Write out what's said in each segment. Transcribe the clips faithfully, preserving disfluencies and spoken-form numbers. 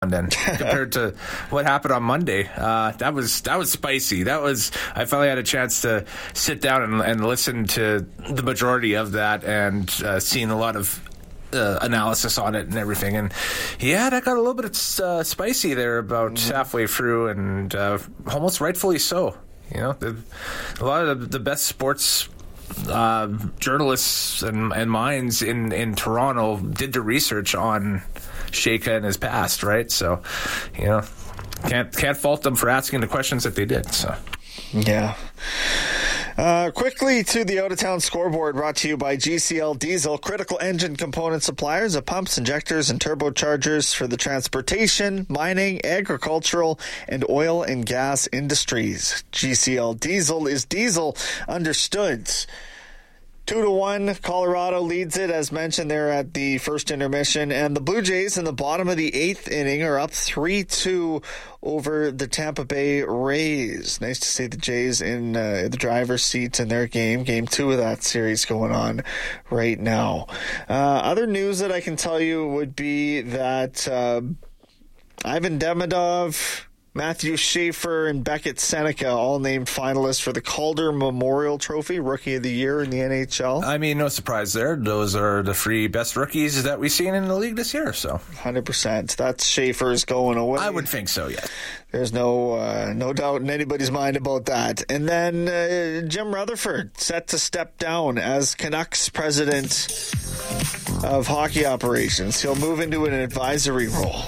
then compared to what happened on Monday. Uh, that was that was spicy. That was I finally had a chance to sit down and, and listen to the majority of that, and uh, seen a lot of uh, analysis on it and everything. And yeah, that got a little bit uh, spicy there about mm-hmm. halfway through, and uh, almost rightfully so. You know, the, a lot of the, the best sports uh, journalists and, and minds in, in Toronto did the research on Sheika and his past, right? So, you know, can't can't fault them for asking the questions that they did. So, yeah. Uh, quickly to the out-of-town scoreboard, brought to you by G C L Diesel, critical engine component suppliers of pumps, injectors, and turbochargers for the transportation, mining, agricultural, and oil and gas industries. G C L Diesel is diesel understood. Two to one, Colorado leads it, as mentioned there at the first intermission. And the Blue Jays in the bottom of the eighth inning are up three two over the Tampa Bay Rays. Nice to see the Jays in uh, the driver's seat in their game. Game two of that series going on right now. Uh, other news that I can tell you would be that uh, Ivan Demidov, Matthew Schaefer, and Beckett Seneca all named finalists for the Calder Memorial Trophy, Rookie of the Year in the N H L. I mean, no surprise there. Those are the three best rookies that we've seen in the league this year. So, one hundred percent. That's Schaefer's going away. I would think so, yes. There's no uh, no doubt in anybody's mind about that. And then uh, Jim Rutherford set to step down as Canucks president of hockey operations. He'll move into an advisory role.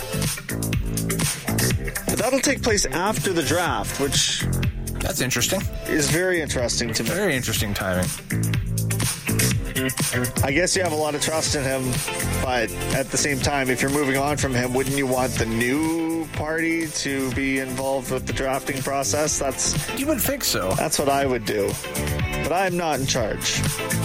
But that'll take place after the draft, which... That's interesting. Is very interesting to me. Very interesting timing. I guess you have a lot of trust in him, but at the same time, if you're moving on from him, wouldn't you want the new party to be involved with the drafting process? That's You would think so. That's what I would do. But I'm not in charge.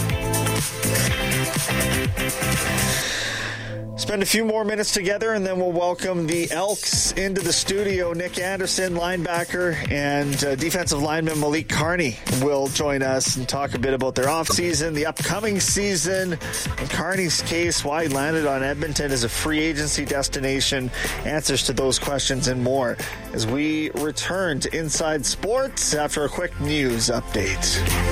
Spend a few more minutes together, and then we'll welcome the Elks into the studio. Nick Anderson, linebacker, and uh, defensive lineman Malik Carney will join us and talk a bit about their offseason, the upcoming season, in Carney's case, why he landed on Edmonton as a free agency destination, answers to those questions and more as we return to Inside Sports after a quick news update.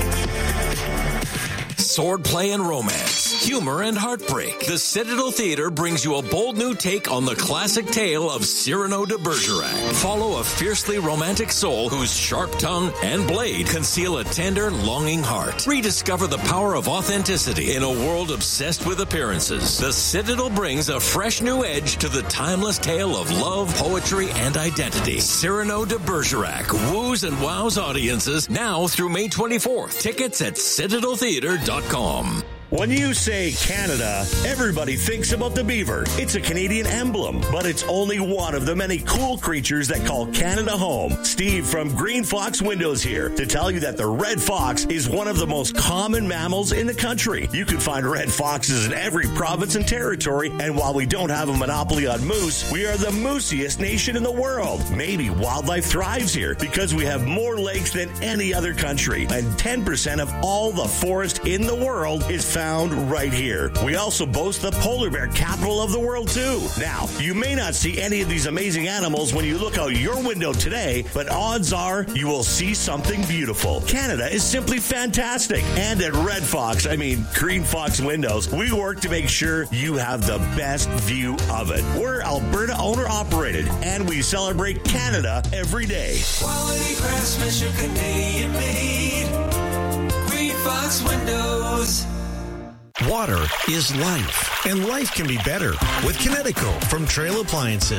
Swordplay and romance, humor and heartbreak. The Citadel Theatre brings you a bold new take on the classic tale of Cyrano de Bergerac. Follow a fiercely romantic soul whose sharp tongue and blade conceal a tender, longing heart. Rediscover the power of authenticity in a world obsessed with appearances. The Citadel brings a fresh new edge to the timeless tale of love, poetry, and identity. Cyrano de Bergerac woos and wows audiences now through May twenty-fourth. Tickets at citadel theatre dot com. When you say Canada, everybody thinks about the beaver. It's a Canadian emblem, but it's only one of the many cool creatures that call Canada home. Steve from Green Fox Windows here to tell you that the red fox is one of the most common mammals in the country. You can find red foxes in every province and territory, and while we don't have a monopoly on moose, we are the moosiest nation in the world. Maybe wildlife thrives here because we have more lakes than any other country, and ten percent of all the forest in the world is found right here. We also boast the polar bear capital of the world too. Now, you may not see any of these amazing animals when you look out your window today, but odds are you will see something beautiful. Canada is simply fantastic. And at Red Fox, I mean Green Fox Windows, we work to make sure you have the best view of it. We're Alberta owner operated, and we celebrate Canada every day. Quality craftsmanship, Canadian made. Green Fox Windows. Water is life, and life can be better with Kinetico from Trail Appliances.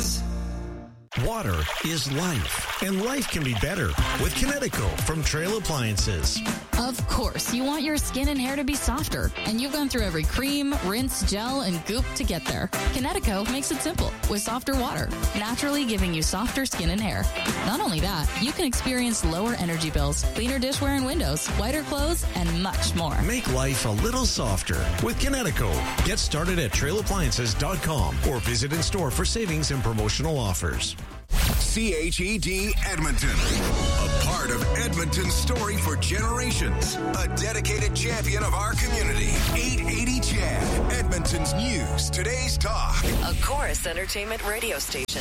Water is life, and life can be better with Kinetico from Trail Appliances. Of course, you want your skin and hair to be softer, and you've gone through every cream, rinse, gel, and goop to get there. Kinetico makes it simple with softer water, naturally giving you softer skin and hair. Not only that, you can experience lower energy bills, cleaner dishware and windows, whiter clothes, and much more. Make life a little softer with Kinetico. Get started at trail appliances dot com or visit in store for savings and promotional offers. C H E D Edmonton. A part of Edmonton's story for generations. A dedicated champion of our community. eight eighty C H E D, Edmonton's news, today's talk. A Chorus Entertainment radio station.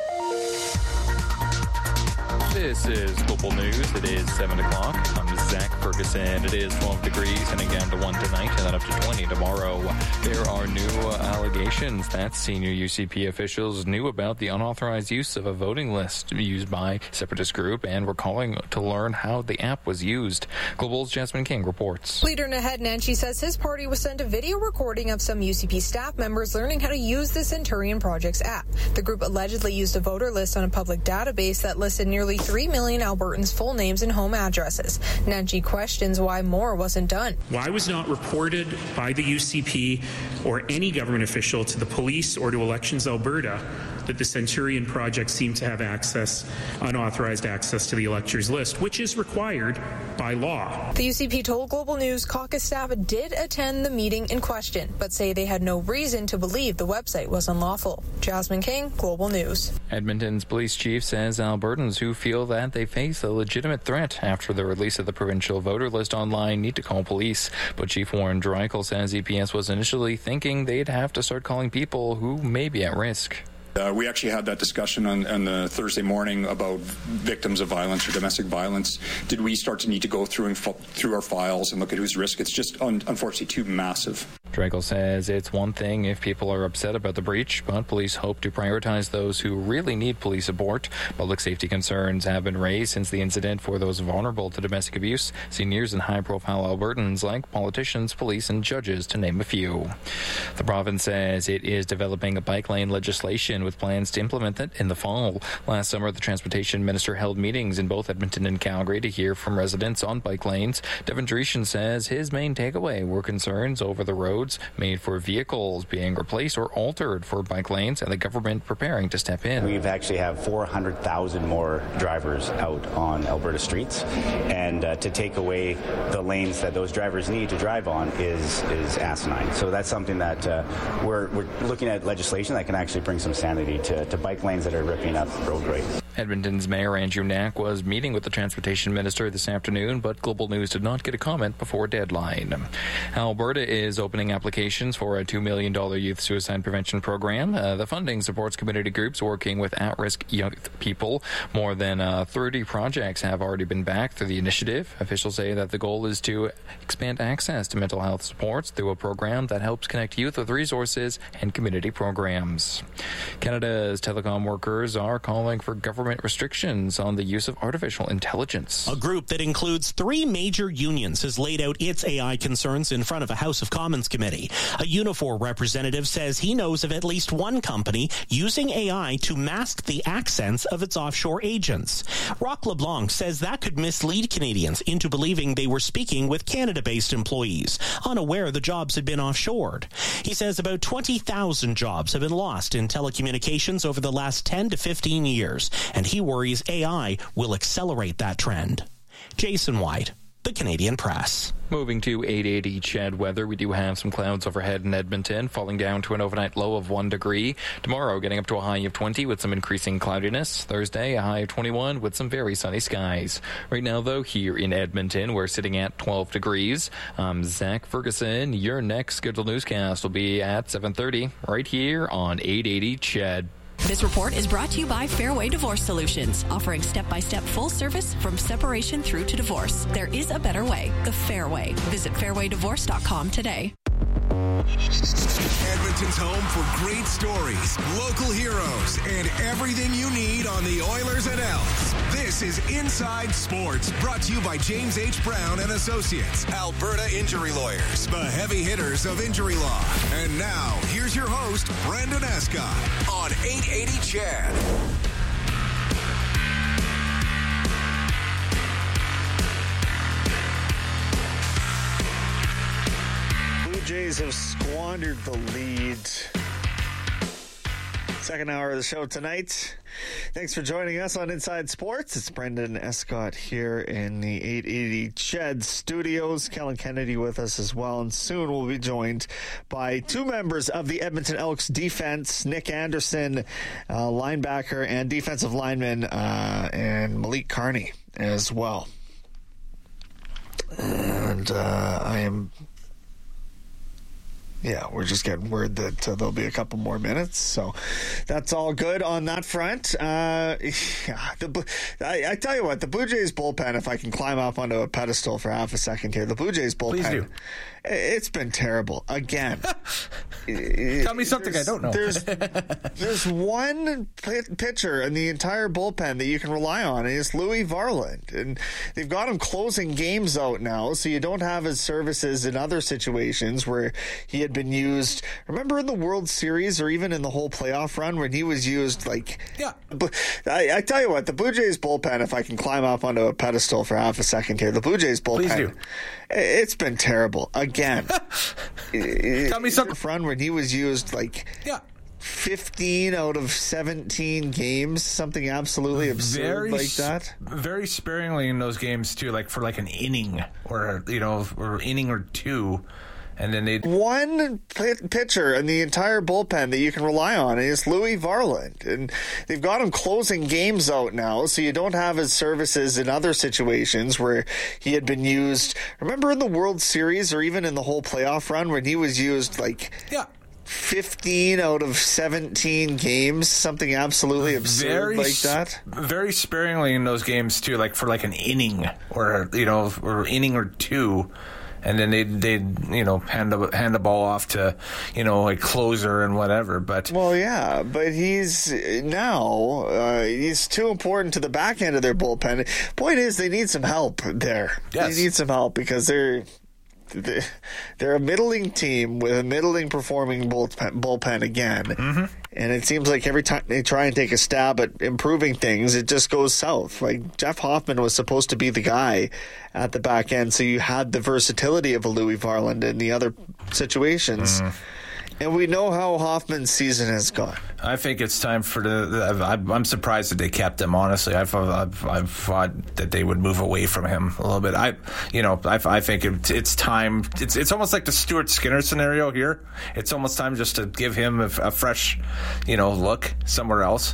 This is Global News. It is seven o'clock. I'm Zach Ferguson. It is twelve degrees, heading down to one tonight and then up to twenty tomorrow. There are new uh, allegations that senior U C P officials knew about the unauthorized use of a voting list used by separatist group and were calling to learn how the app was used. Global's Jasmine King reports. Leader Naheed Nenshi says his party was sent a video recording of some U C P staff members learning how to use the Centurion Project's app. The group allegedly used a voter list on a public database that listed nearly three million Albertans' full names and home addresses. Nenshi questions why more wasn't done. Why was not reported by the U C P or any government official to the police or to Elections Alberta that the Centurion Project seemed to have access, unauthorized access to the electors list, which is required by law. The U C P told Global News caucus staff did attend the meeting in question, but say they had no reason to believe the website was unlawful. Jasmine King, Global News. Edmonton's police chief says Albertans who feel that they face a legitimate threat after the release of the provincial voter list online need to call police. But Chief Warren Dreichel says E P S was initially thinking they'd have to start calling people who may be at risk. Uh, we actually had that discussion on, on the Thursday morning about victims of violence or domestic violence. Did we start to need to go through and f- through our files and look at who's risk? It's just un- unfortunately too massive. Dreichel says it's one thing if people are upset about the breach, but police hope to prioritize those who really need police support. Public safety concerns have been raised since the incident for those vulnerable to domestic abuse, seniors and high-profile Albertans like politicians, police, and judges, to name a few. The province says it is developing a bike lane legislation with plans to implement it in the fall. Last summer, the transportation minister held meetings in both Edmonton and Calgary to hear from residents on bike lanes. Devin Dreeshen says his main takeaway were concerns over the roads made for vehicles being replaced or altered for bike lanes and the government preparing to step in. We've actually have four hundred thousand more drivers out on Alberta streets, and uh, to take away the lanes that those drivers need to drive on is is asinine. So that's something that uh, we're, we're looking at legislation that can actually bring some sanity to, to bike lanes that are ripping up roadways. Edmonton's Mayor Andrew Knack was meeting with the Transportation Minister this afternoon, but Global News did not get a comment before deadline. Alberta is opening applications for a two million dollars youth suicide prevention program. Uh, the funding supports community groups working with at-risk young people. More than uh, thirty projects have already been backed through the initiative. Officials say that the goal is to expand access to mental health supports through a program that helps connect youth with resources and community programs. Canada's telecom workers are calling for government restrictions on the use of artificial intelligence. A group that includes three major unions has laid out its A I concerns in front of a House of Commons committee. A Unifor representative says he knows of at least one company using A I to mask the accents of its offshore agents. Roch LeBlanc says that could mislead Canadians into believing they were speaking with Canada-based employees, unaware the jobs had been offshored. He says about twenty thousand jobs have been lost in telecommunications over the last ten to fifteen years, and he worries A I will accelerate that trend. Jason White, The Canadian Press. Moving to eight eighty C H E D weather, we do have some clouds overhead in Edmonton, falling down to an overnight low of one degree. Tomorrow, getting up to a high of twenty with some increasing cloudiness. Thursday, a high of twenty-one with some very sunny skies. Right now, though, here in Edmonton, we're sitting at twelve degrees. I'm Zach Ferguson. Your next scheduled newscast will be at seven thirty, right here on eight eighty C H E D. This report is brought to you by Fairway Divorce Solutions, offering step-by-step full service from separation through to divorce. There is a better way, the Fairway. Visit fairway divorce dot com today. Edmonton's home for great stories, local heroes, and everything you need on the Oilers and Elks. This is Inside Sports, brought to you by James H. Brown and Associates, Alberta Injury Lawyers, the heavy hitters of injury law. And now, here's your host, Brendan Escott, on eight eighty C H E D. Jays have squandered the lead. Second hour of the show tonight. Thanks for joining us on Inside Sports. It's Brendan Escott here in the eight eighty C H E D studios. Kellen Kennedy with us as well. And soon we'll be joined by two members of the Edmonton Elks defense, Nick Anderson, uh, linebacker and defensive lineman, uh, and Malik Carney as well. And uh, I am... Yeah, we're just getting word that uh, there'll be a couple more minutes, so that's all good on that front. Uh, yeah, the, I, I tell you what, the Blue Jays bullpen, if I can climb up onto a pedestal for half a second here, the Blue Jays bullpen, Please do. It's been terrible again. Tell me something I don't know. There's, there's one p- pitcher in the entire bullpen that you can rely on, and it's Louis Varland. And they've got him closing games out now, so you don't have his services in other situations where he had been used. Remember in the World Series or even in the whole playoff run when he was used like... Yeah. I, I tell you what, the Blue Jays bullpen, if I can climb up onto a pedestal for half a second here, the Blue Jays bullpen... Please do. It's been terrible. Again. Tell me something. Run when he was used like yeah. fifteen out of seventeen games, something absolutely absurd very, like that. Very sparingly in those games too, like for like an inning or you know, or inning or two. And then they one p- pitcher in the entire bullpen that you can rely on is Louis Varland, and they've got him closing games out now, so you don't have his services in other situations where he had been used. Remember in the World Series or even in the whole playoff run when he was used like yeah. fifteen out of seventeen games, something absolutely absurd very, like that. Very sparingly in those games too, like for like an inning or you know, or inning or two. And then they they you know hand the hand the ball off to you know like closer and whatever. But well, yeah, but he's now uh, he's too important to the back end of their bullpen. Point is, they need some help there. Yes. They need some help because they're they're a middling team with a middling performing bullpen, bullpen again. Mm-hmm. And it seems like every time they try and take a stab at improving things, it just goes south. Like Jeff Hoffman was supposed to be the guy at the back end, so you had the versatility of a Louis Varland in the other situations. Mm. And we know how Hoffman's season has gone. I think it's time for the. the I'm surprised that they kept him. Honestly, I thought I thought that they would move away from him a little bit. I, you know, I, I think it, it's time. It's it's almost like the Stuart Skinner scenario here. It's almost time just to give him a, a fresh, you know, look somewhere else.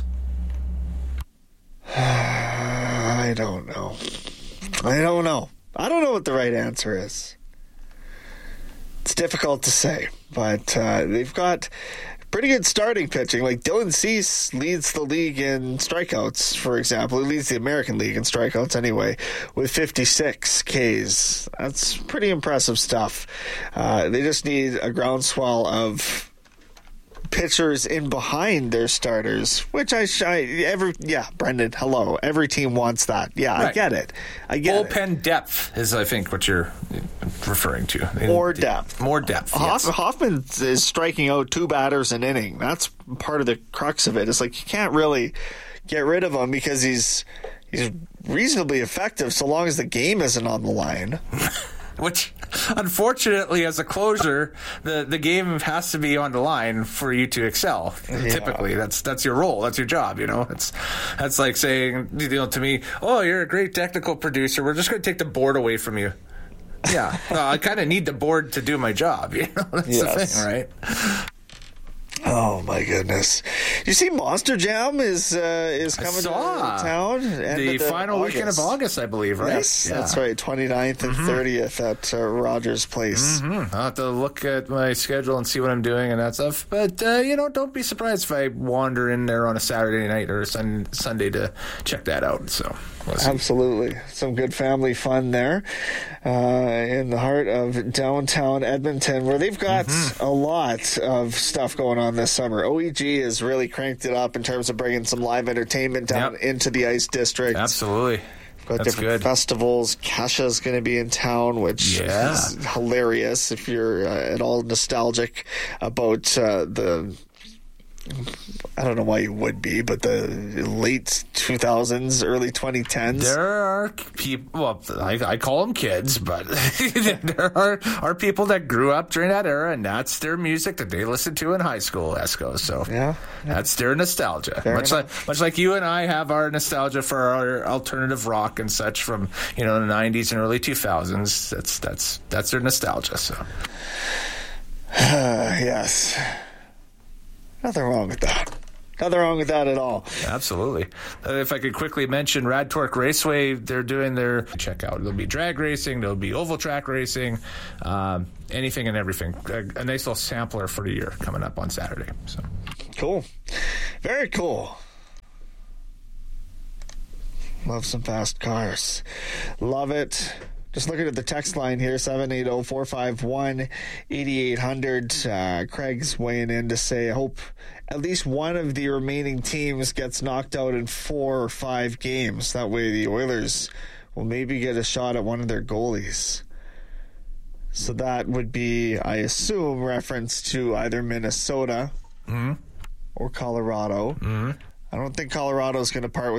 I don't know. I don't know. I don't know what the right answer is. It's difficult to say, but uh, they've got pretty good starting pitching. Like Dylan Cease leads the league in strikeouts, for example. He leads the American League in strikeouts anyway, with fifty-six Ks. That's pretty impressive stuff. Uh, they just need a groundswell of pitchers in behind their starters, which I, I every yeah, Brendan, hello. Every team wants that. Yeah, right. I get it. I get Bullpen it. depth is, I think, what you're referring to. More depth. More depth. Hoff- yes. Hoffman is striking out two batters an inning. That's part of the crux of it. It's like you can't really get rid of him because he's he's reasonably effective so long as the game isn't on the line. Which, unfortunately, as a closer, the, the game has to be on the line for you to excel. Yeah. Typically, that's that's your role, that's your job. You know, it's that's like saying, you know, to me, "Oh, you're a great technical producer. We're just going to take the board away from you." Yeah, well, I kind of need the board to do my job. You know, that's yes. the thing, right? Oh my goodness! You see, Monster Jam is uh, is coming to town. The final August. weekend of August, I believe, right? Yes, yeah. That's right. twenty-ninth and mm-hmm. thirtieth at uh, Rogers Place. Mm-hmm. I'll have to look at my schedule and see what I'm doing and that stuff. But uh, you know, don't be surprised if I wander in there on a Saturday night or a sun- Sunday to check that out. So. We'll Absolutely. Some good family fun there uh, in the heart of downtown Edmonton, where they've got mm-hmm. a lot of stuff going on this summer. O E G has really cranked it up in terms of bringing some live entertainment down yep. into the Ice District. Absolutely. Got That's different good. festivals. Kesha's going to be in town, which yeah. is hilarious if you're uh, at all nostalgic about uh, the I don't know why you would be, but the late two thousands, early twenty tens. There are people, well, I, I call them kids, but there are, are people that grew up during that era, and that's their music that they listened to in high school, Esco. So yeah, yeah. that's their nostalgia. Fair much enough. like much like you and I have our nostalgia for our alternative rock and such from, you know, the nineties and early two thousands. That's that's that's their nostalgia. So yes, nothing wrong with that. Nothing wrong with that at all. Absolutely. Uh, if I could quickly mention Rad Torque Raceway, they're doing their checkout. There'll be drag racing, there'll be oval track racing, um, anything and everything. A, a nice little sampler for the year coming up on Saturday. So cool. Very cool. Love some fast cars. Love it. Just looking at the text line here, seven eight zero, four five one, eight eight zero zero. Uh, Craig's weighing in to say, I hope at least one of the remaining teams gets knocked out in four or five games. That way the Oilers will maybe get a shot at one of their goalies. So that would be, I assume, reference to either Minnesota mm-hmm. or Colorado. Mm-hmm. I don't think Colorado's going to part with